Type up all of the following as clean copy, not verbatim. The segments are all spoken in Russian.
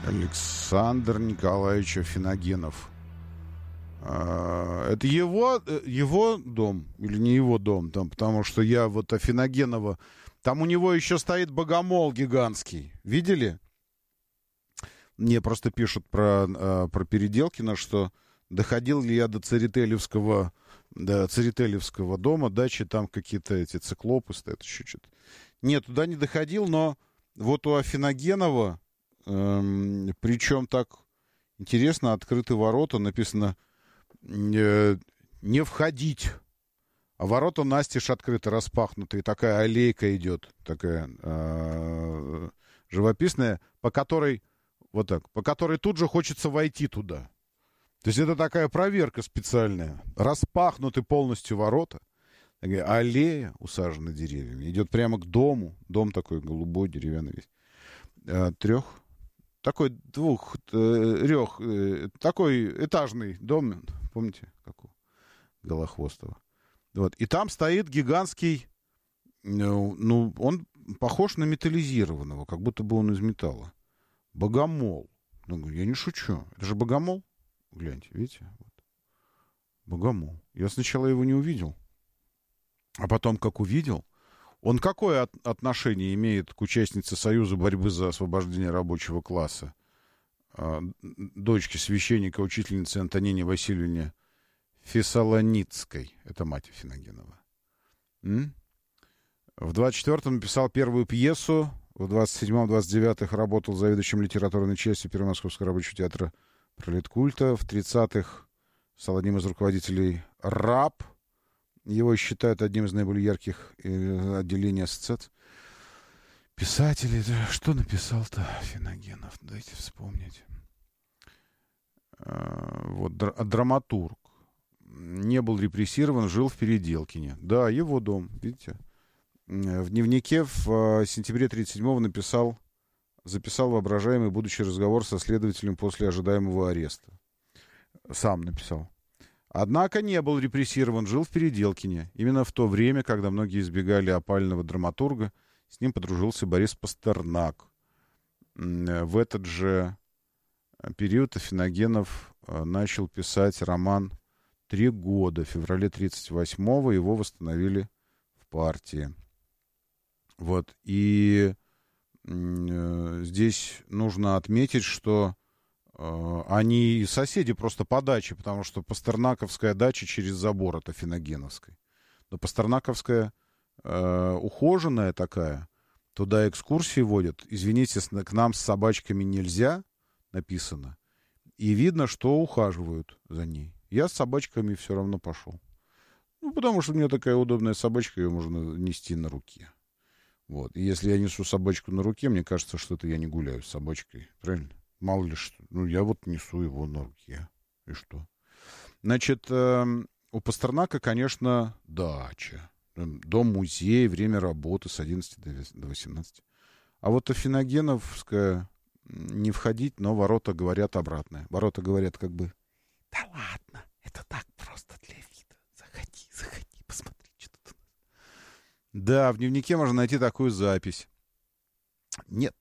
Александр Николаевич Афиногенов. Это его дом или не его дом? Там, потому что я вот Афиногенова... Там у него еще стоит богомол гигантский. Видели? Мне просто пишут про Переделкино, что доходил ли я до Церетелевского дома, дачи, там какие-то эти циклопы стоят, еще что-то. Нет, туда не доходил, но вот у Афиногенова, причем так интересно, открыты ворота, написано «не входить». А ворота настежь открыты, распахнутые, такая аллейка идет, такая живописная, по которой тут же хочется войти туда. То есть это такая проверка специальная. Распахнуты полностью ворота, такая аллея, усажена деревьями, идет прямо к дому. Дом такой голубой, деревянный весь. Такой такой этажный дом, помните, как у Голохвостова. Вот. И там стоит гигантский, он похож на металлизированного, как будто бы он из металла. Богомол. Я не шучу. Это же богомол. Гляньте, видите? Вот. Богомол. Я сначала его не увидел. А потом, как увидел, он какое отношение имеет к участнице Союза борьбы за освобождение рабочего класса? Дочке священника, учительницы Антонине Васильевне Фессалоницкой. Это мать Афиногенова. В 24-м написал первую пьесу. В 27-29-х работал заведующим литературной частью Первого Московского рабочего театра Пролеткульта. В 30-х стал одним из руководителей РАП. Его считают одним из наиболее ярких отделений ассоциаций. Писатель. Что написал-то Афиногенов? Дайте вспомнить. Вот, драматург. Не был репрессирован, жил в Переделкине. Да, его дом, видите. В дневнике в сентябре 1937-го записал воображаемый будущий разговор со следователем после ожидаемого ареста. Сам написал. Однако не был репрессирован, жил в Переделкине. Именно в то время, когда многие избегали опального драматурга, с ним подружился Борис Пастернак. В этот же период Афиногенов начал писать роман «3 года». В феврале 1938-го его восстановили в партии. Вот. И здесь нужно отметить, что они соседи просто по даче, потому что Пастернаковская дача через забор от Афиногеновской. Но Пастернаковская ухоженная такая, туда экскурсии водят. Извините, к нам с собачками нельзя, написано. И видно, что ухаживают за ней. Я с собачками все равно пошел. Потому что у меня такая удобная собачка, ее можно нести на руке. Вот. И если я несу собачку на руке, мне кажется, что это я не гуляю с собачкой. Правильно? Мало ли что. Я вот несу его на руке. И что? Значит, у Пастернака, конечно, дача. Дом-музей, время работы с 11 до 18. А вот Афиногеновская не входить, но ворота говорят обратное. Ворота говорят как бы: да ладно, это так просто для вида. Заходи, посмотри, что тут у нас. Да, в дневнике можно найти такую запись. Нет.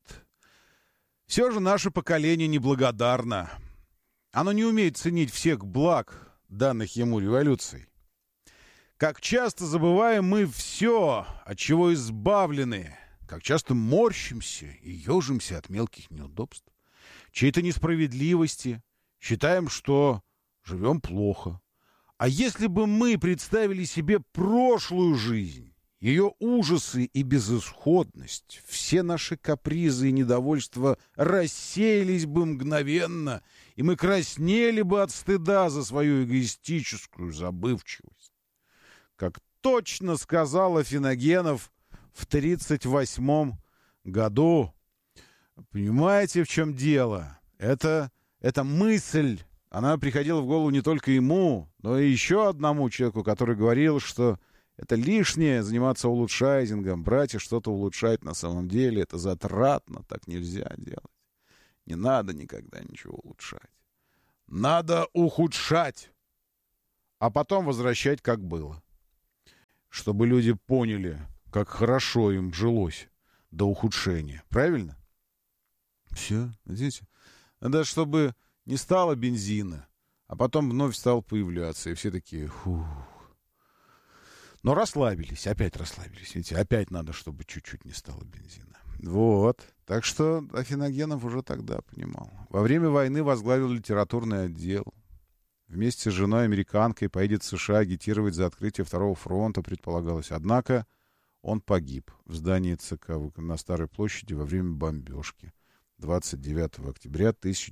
Все же наше поколение неблагодарно. Оно не умеет ценить всех благ, данных ему революцией. Как часто забываем мы все, от чего избавлены, как часто морщимся и ежимся от мелких неудобств, чьей-то несправедливости, считаем, что живем плохо. А если бы мы представили себе прошлую жизнь, ее ужасы и безысходность, все наши капризы и недовольства рассеялись бы мгновенно, и мы краснели бы от стыда за свою эгоистическую забывчивость. Как точно сказал Афиногенов в 1938 году. Понимаете, в чем дело? Эта мысль, она приходила в голову не только ему, но и еще одному человеку, который говорил, что это лишнее заниматься улучшайзингом, брать и что-то улучшать на самом деле. Это затратно, так нельзя делать. Не надо никогда ничего улучшать. Надо ухудшать, а потом возвращать, как было. Чтобы люди поняли, как хорошо им жилось до ухудшения. Правильно? Все, видите? Надо, чтобы не стало бензина, а потом вновь стал появляться. И все такие, фух. Но расслабились, опять расслабились. Видите, опять надо, чтобы чуть-чуть не стало бензина. Вот. Так что Афиногенов уже тогда понимал. Во время войны возглавил литературный отдел. Вместе с женой американкой поедет в США агитировать за открытие Второго фронта, предполагалось. Однако он погиб в здании ЦК на Старой площади во время бомбежки 29 октября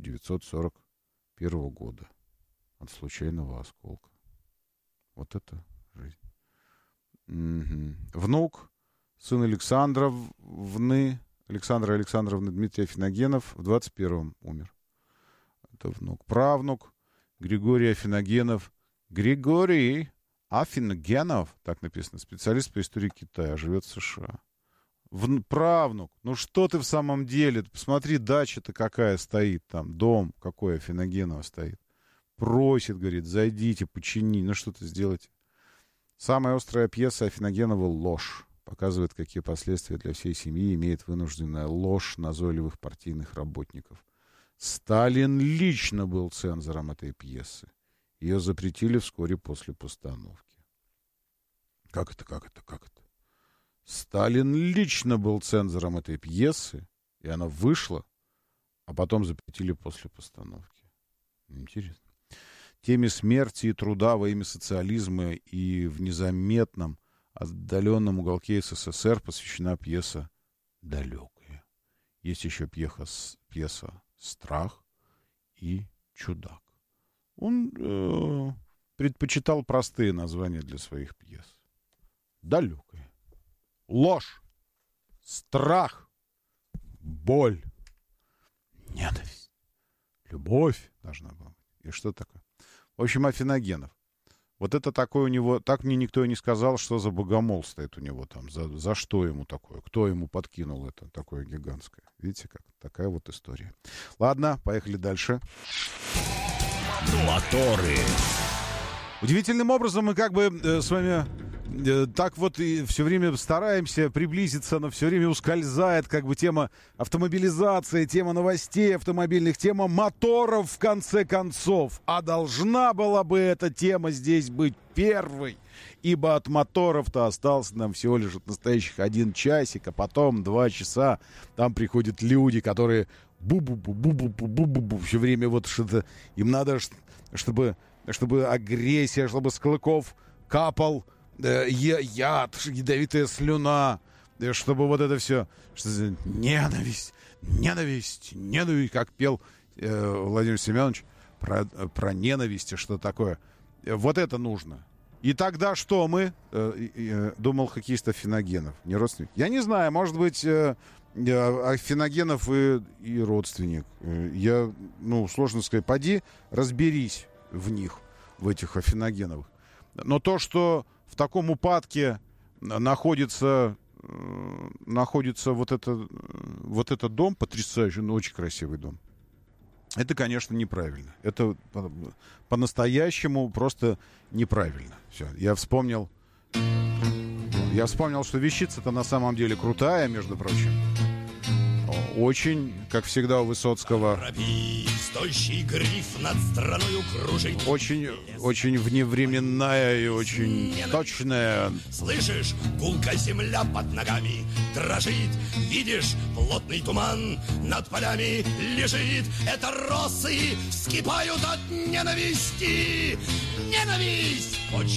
1941 года от случайного осколка. Вот это жизнь. Угу. Внук, сын Александра Александровны Дмитрий Афиногенов в 21-м умер. Это внук. Правнук Григорий Афиногенов. Григорий Афиногенов, так написано, специалист по истории Китая, живет в США. Правнук, ну что ты в самом деле? Посмотри, дача-то какая стоит там, дом какой Афиногенова стоит. Просит, говорит, зайдите, почини, ну что-то сделайте. Самая острая пьеса Афиногенова «Ложь». Показывает, какие последствия для всей семьи имеет вынужденная ложь назойливых партийных работников. Сталин лично был цензором этой пьесы. Ее запретили вскоре после постановки. Как это? Сталин лично был цензором этой пьесы, и она вышла, а потом запретили после постановки. Интересно. Теме смерти и труда во имя социализма и в незаметном, отдаленном уголке СССР посвящена пьеса «Далекая». Есть еще пьеса «Страх» и «Чудак». Он предпочитал простые названия для своих пьес. «Далекая», «Ложь», «Страх», «Боль», «Ненависть», «Любовь» должна была быть. И что такое? В общем, Афиногенов. Вот это такое у него... Так мне никто и не сказал, что за богомол стоит у него там. За что ему такое? Кто ему подкинул это такое гигантское? Видите, как? Такая вот история. Ладно, поехали дальше. Моторы. Удивительным образом мы как бы с вами... Так вот и все время стараемся приблизиться, но все время ускользает как бы тема автомобилизации, тема новостей автомобильных, тема моторов в конце концов. А должна была бы эта тема здесь быть первой, ибо от моторов-то остался нам всего лишь от настоящих 1 часик, а потом 2 часа. Там приходят люди, которые бу-бу-бу-бу-бу-бу-бу-бу, все время вот что-то... Им надо, чтобы агрессия, чтобы с клыков капал яд, ядовитая слюна, чтобы вот это все, ненависть, как пел Владимир Семенович про ненависть, что такое. Вот это нужно. И тогда что мы? Думал хоккеист Афиногенов, не родственник. Я не знаю, может быть, Афиногенов и родственник. Сложно сказать. Поди, разберись в них, в этих Афиногеновых. Но то, что в таком упадке находится вот этот дом, потрясающий, очень красивый дом, это, конечно, неправильно. Это по-настоящему просто неправильно. Все, я вспомнил, что вещица-то на самом деле крутая, между прочим. Очень, как всегда у Высоцкого, Стойщий гриф над страною кружит. очень вневременная и очень точная. Слышишь, гулкая земля под ногами дрожит. Видишь, плотный туман над полями лежит. Это росы вскипают от ненависти. Ненависть!